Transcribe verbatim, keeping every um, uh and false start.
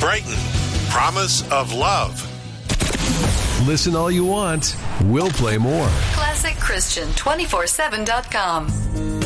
Brighton, promise of love. Listen all you want. We'll play more. Classic Christian two forty-seven dot com.